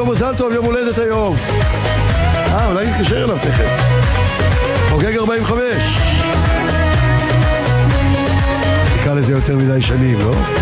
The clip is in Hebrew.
לו מזל טוב, יום הולדת היום. אולי נתקשר אליו תכף. חוגג 45. נקרא לזה יותר מדי שנים, לא?